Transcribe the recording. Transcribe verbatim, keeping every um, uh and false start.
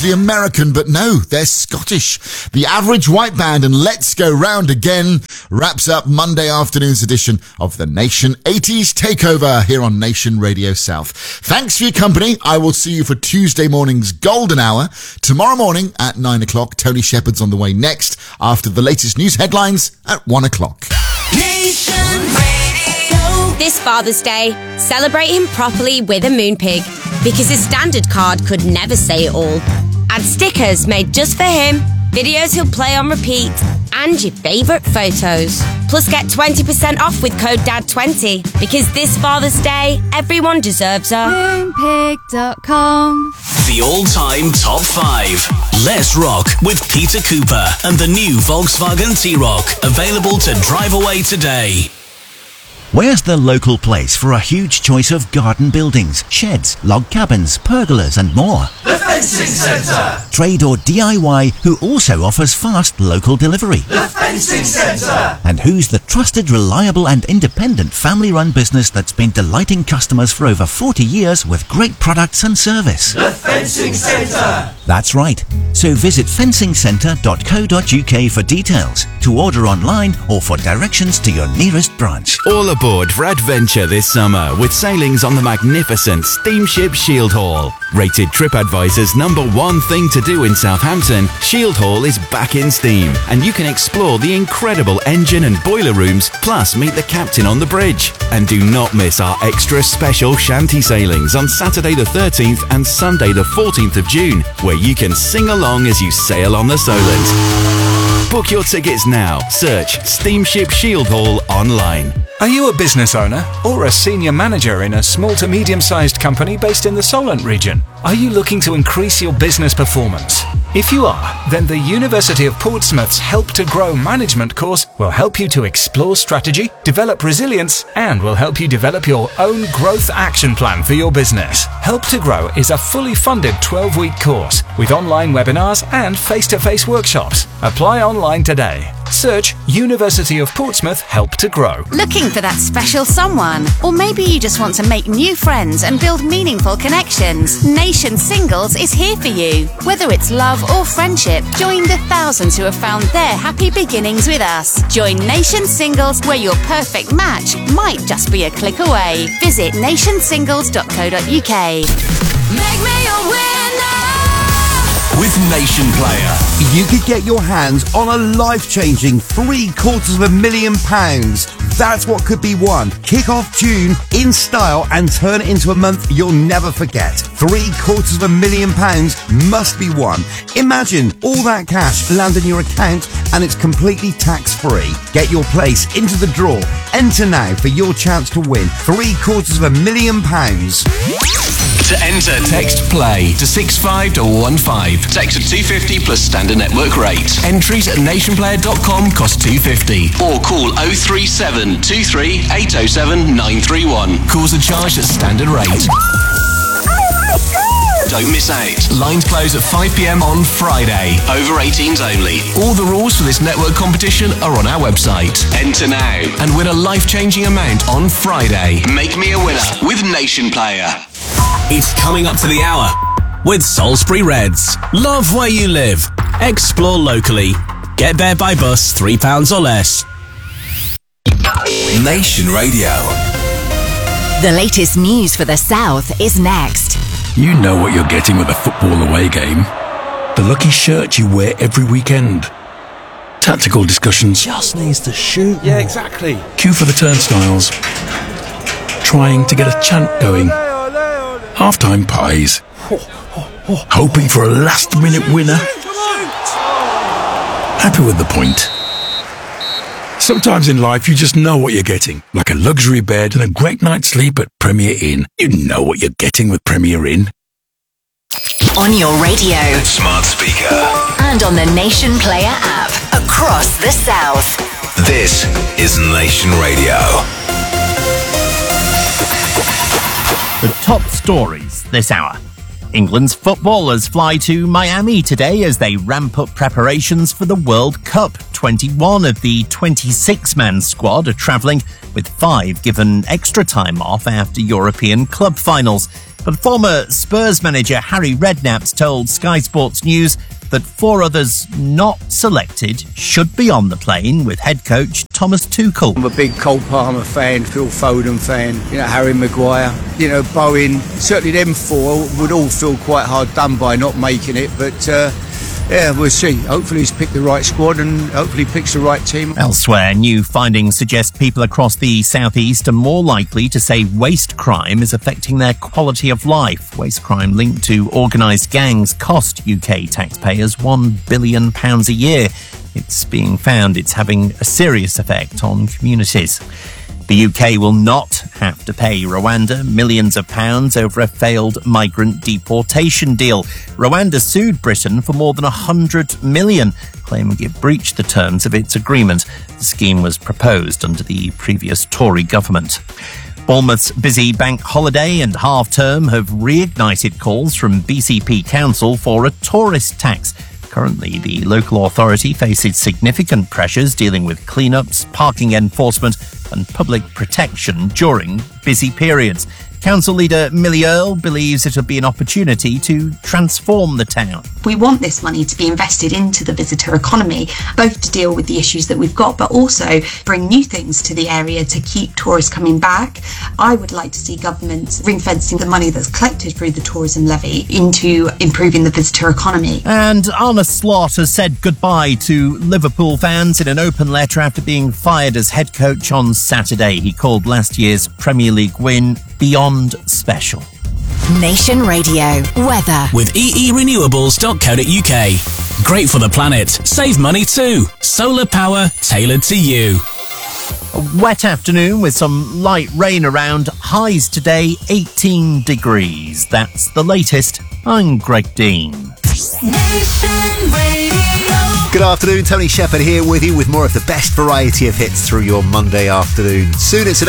The American, but no, they're Scottish. The Average White Band and Let's Go Round Again wraps up Monday afternoon's edition of the Nation eighties Takeover here on Nation Radio South. Thanks for your company. I will see you for Tuesday morning's golden hour. Tomorrow morning at nine o'clock, Tony Shepard's on the way next after the latest news headlines at one o'clock. Nation Radio. This Father's Day, celebrate him properly with a Moonpig, because his standard card could never say it all. Add stickers made just for him, videos he'll play on repeat, and your favourite photos. Plus get twenty percent off with code D A D twenty, because this Father's Day, everyone deserves a Moonpig dot com. The all-time top five. Let's rock with Peter Cooper and the new Volkswagen T-Roc, available to drive away today. Where's the local place for a huge choice of garden buildings, sheds, log cabins, pergolas and more? The Fencing Centre! Trade or D I Y who also offers fast local delivery. The Fencing Centre! And who's the trusted, reliable and independent family-run business that's been delighting customers for over forty years with great products and service? The Fencing Centre! That's right. So visit fencing centre dot co dot uk for details, to order online or for directions to your nearest branch. All aboard for adventure this summer with sailings on the magnificent steamship Shield Hall. Rated TripAdvisor's number one thing to do in Southampton, Shield Hall is back in steam and you can explore the incredible engine and boiler rooms, plus meet the captain on the bridge. And do not miss our extra special shanty sailings on Saturday the thirteenth and Sunday the fourteenth of June, where you can sing along as you sail on the Solent. Book your tickets now. Search Steamship Shield Hall online. Are you a business owner or a senior manager in a small to medium-sized company based in the Solent region? Are you looking to increase your business performance? If you are, then the University of Portsmouth's Help to Grow management course will help you to explore strategy, develop resilience, and will help you develop your own growth action plan for your business. Help to Grow is a fully funded twelve-week course with online webinars and face-to-face workshops. Apply online today. Search University of Portsmouth Help to Grow. Looking for that special someone? Or maybe you just want to make new friends and build meaningful connections? Nation Singles is here for you. Whether it's love or friendship, join the thousands who have found their happy beginnings with us. Join Nation Singles, where your perfect match might just be a click away. Visit nation singles dot co dot uk. Make me a winner! With Nation Player. You could get your hands on a life-changing three quarters of a million pounds. That's what could be won. Kick off June in style and turn it into a month you'll never forget. Three quarters of a million pounds must be won. Imagine all that cash land in your account and it's completely tax-free. Get your place into the draw. Enter now for your chance to win three quarters of a million pounds. To enter, text PLAY to six five one five. Text to two fifty plus standard network rate. Entries at nation player dot com cost two fifty. Or call oh three seven two three eight oh seven nine three one. Calls are charged at standard rate. Don't miss out. Lines close at five p.m. on Friday. Over eighteens only. All the rules for this network competition are on our website. Enter now and win a life-changing amount on Friday. Make me a winner with Nation Player. It's coming up to the hour with Salisbury Reds. Love where you live. Explore locally. Get there by bus, three pounds or less. Nation Radio. The latest news for the South is next. You know what you're getting with a football away game. The lucky shirt you wear every weekend. Tactical discussions. Just needs to shoot. Yeah, exactly. Queue for the turnstiles. Trying to get a chant going. Half-time pies. Hoping for a last-minute winner. Happy with the point. Sometimes in life you just know what you're getting. Like a luxury bed and a great night's sleep at Premier Inn. You know what you're getting with Premier Inn. On your radio. Smart speaker. And on the Nation Player app. Across the South. This is Nation Radio. The top stories this hour. England's footballers fly to Miami today as they ramp up preparations for the World Cup. twenty-one of the twenty-six man squad are travelling, with five given extra time off after European club finals. But former Spurs manager Harry Redknapp's told Sky Sports News that four others not selected should be on the plane with head coach Thomas Tuchel. I'm a big Cole Palmer fan, Phil Foden fan, you know, Harry Maguire, you know, Bowen. Certainly them four would all feel quite hard done by not making it, but uh, yeah, we'll see. Hopefully he's picked the right squad and hopefully picks the right team. Elsewhere, new findings suggest people across the southeast are more likely to say waste crime is affecting their quality of life. Waste crime linked to organised gangs cost U K taxpayers one billion pounds a year. It's being found it's having a serious effect on communities. The U K will not have to pay Rwanda millions of pounds over a failed migrant deportation deal. Rwanda sued Britain for more than one hundred million, claiming it breached the terms of its agreement. The scheme was proposed under the previous Tory government. Bournemouth's busy bank holiday and half-term have reignited calls from B C P Council for a tourist tax. Currently, the local authority faces significant pressures dealing with cleanups, parking enforcement and public protection during busy periods. Council leader Millie Earle believes it'll be an opportunity to transform the town. We want this money to be invested into the visitor economy, both to deal with the issues that we've got, but also bring new things to the area to keep tourists coming back. I would like to see government ring-fencing the money that's collected through the tourism levy into improving the visitor economy. And Arne Slot has said goodbye to Liverpool fans in an open letter after being fired as head coach on Saturday. He called last year's Premier League win beyond special. Nation Radio weather with e e renewables dot co dot u k. Great for the planet. Save money too. Solar power tailored to you. A wet afternoon with some light rain around. Highs today eighteen degrees. That's the latest. I'm Greg Dean. Nation Radio. Good afternoon, Tony Shepherd here with you with more of the best variety of hits through your Monday afternoon. Soon it's an